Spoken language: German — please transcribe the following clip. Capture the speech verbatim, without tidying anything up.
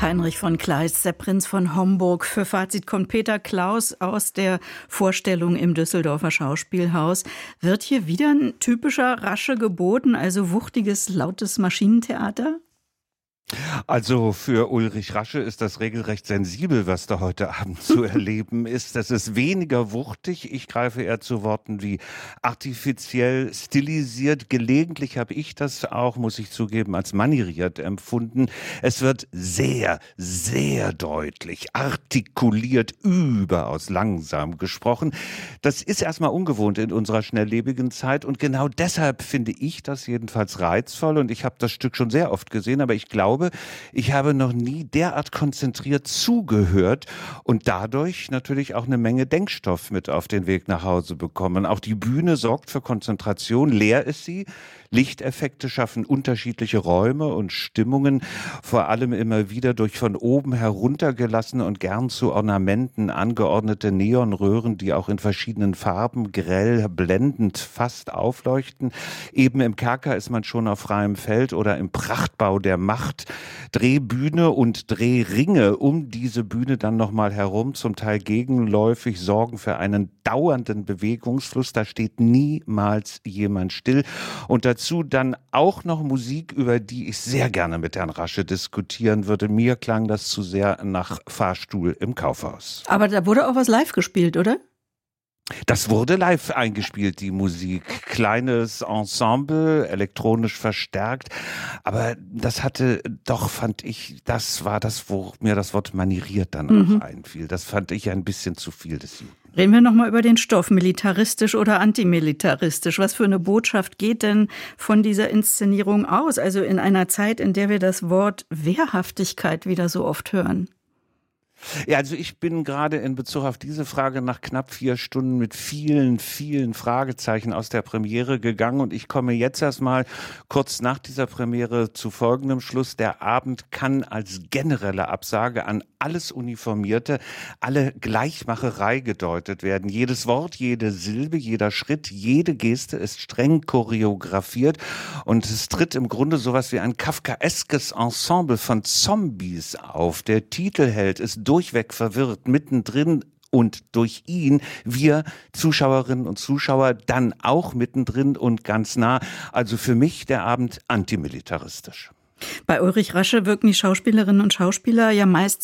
Heinrich von Kleist, der Prinz von Homburg. Für Fazit kommt Peter Klaus aus der Vorstellung im Düsseldorfer Schauspielhaus. Wird hier wieder ein typischer Rasche geboten, also wuchtiges, lautes Maschinentheater? Also für Ulrich Rasche ist das regelrecht sensibel, was da heute Abend zu erleben ist. Das ist weniger wuchtig. Ich greife eher zu Worten wie artifiziell, stilisiert. Gelegentlich habe ich das auch, muss ich zugeben, als manieriert empfunden. Es wird sehr, sehr deutlich, artikuliert, überaus langsam gesprochen. Das ist erstmal ungewohnt in unserer schnelllebigen Zeit und genau deshalb finde ich das jedenfalls reizvoll und ich habe das Stück schon sehr oft gesehen, aber ich glaube, ich habe noch nie derart konzentriert zugehört und dadurch natürlich auch eine Menge Denkstoff mit auf den Weg nach Hause bekommen. Auch die Bühne sorgt für Konzentration, leer ist sie. Lichteffekte schaffen unterschiedliche Räume und Stimmungen, vor allem immer wieder durch von oben heruntergelassene und gern zu Ornamenten angeordnete Neonröhren, die auch in verschiedenen Farben grell, blendend fast aufleuchten. Eben im Kerker ist man schon auf freiem Feld oder im Prachtbau der Macht. Drehbühne und Drehringe um diese Bühne dann nochmal herum, zum Teil gegenläufig, sorgen für einen dauernden Bewegungsfluss. Da steht niemals jemand still. Und dazu dann auch noch Musik, über die ich sehr gerne mit Herrn Rasche diskutieren würde. Mir klang das zu sehr nach Fahrstuhl im Kaufhaus. Aber da wurde auch was live gespielt, oder? Das wurde live eingespielt, die Musik. Kleines Ensemble, elektronisch verstärkt. Aber das hatte doch, fand ich, das war das, wo mir das Wort manieriert dann mhm. auch einfiel. Das fand ich ein bisschen zu viel des Guten. Reden wir nochmal über den Stoff, militaristisch oder antimilitaristisch. Was für eine Botschaft geht denn von dieser Inszenierung aus? Also in einer Zeit, in der wir das Wort Wehrhaftigkeit wieder so oft hören. Ja, also ich bin gerade in Bezug auf diese Frage nach knapp vier Stunden mit vielen, vielen Fragezeichen aus der Premiere gegangen und ich komme jetzt erstmal kurz nach dieser Premiere zu folgendem Schluss. Der Abend kann als generelle Absage an alles Uniformierte, alle Gleichmacherei gedeutet werden. Jedes Wort, jede Silbe, jeder Schritt, jede Geste ist streng choreografiert und es tritt im Grunde sowas wie ein kafkaeskes Ensemble von Zombies auf. Der Titelheld ist durchweg verwirrt, mittendrin und durch ihn wir Zuschauerinnen und Zuschauer dann auch mittendrin und ganz nah. Also für mich der Abend antimilitaristisch. Bei Ulrich Rasche wirken die Schauspielerinnen und Schauspieler ja meist